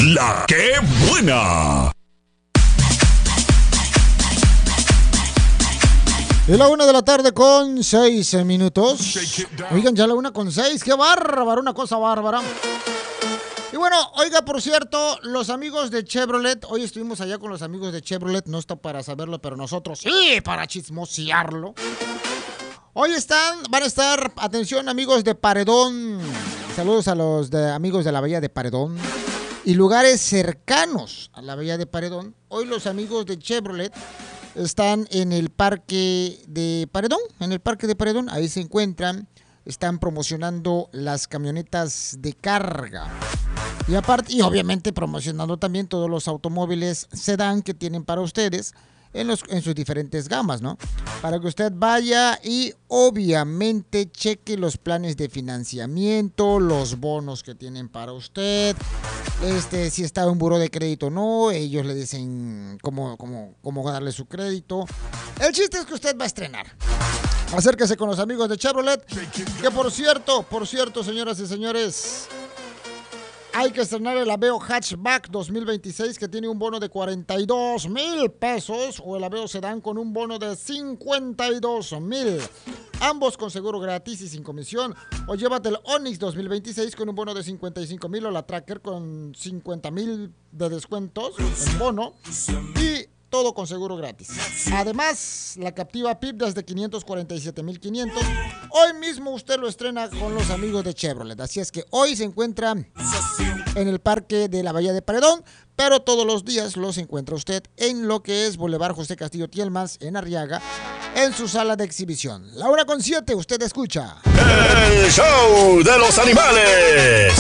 La que buena. Es la 1:06 p.m. Oigan, ya la 1:06 p.m. ¡Qué bárbaro! Una cosa bárbara. Y bueno, oiga, por cierto, los amigos de Chevrolet, hoy estuvimos allá con los amigos de Chevrolet, no está para saberlo, pero nosotros sí, para chismosearlo. Hoy van a estar, atención amigos de Paredón, saludos a los amigos de la Bahía de Paredón y lugares cercanos a la Bahía de Paredón. Hoy los amigos de Chevrolet están en el parque de Paredón, ahí se encuentran, están promocionando las camionetas de carga. Y aparte, y obviamente promocionando también todos los automóviles sedán que tienen para ustedes en sus diferentes gamas, ¿no? Para que usted vaya y obviamente cheque los planes de financiamiento, los bonos que tienen para usted, si está en buró de crédito o no, ellos le dicen cómo darle su crédito. El chiste es que usted va a estrenar. Acérquese con los amigos de Chevrolet, que por cierto, señoras y señores, hay que estrenar el Aveo Hatchback 2026 que tiene un bono de 42,000 pesos o el Aveo Sedán con un bono de 52,000. Ambos con seguro gratis y sin comisión. O llévate el Onix 2026 con un bono de 55,000 o la Tracker con 50,000 de descuentos en bono. Y todo con seguro gratis. Además, la Captiva PIP desde 547,500. Hoy mismo usted lo estrena con los amigos de Chevrolet. Así es que hoy se encuentra en el parque de la Bahía de Paredón, pero todos los días los encuentra usted en lo que es Boulevard José Castillo Tielmas, en Arriaga, en su sala de exhibición. La 1:07, usted escucha El show de los animales.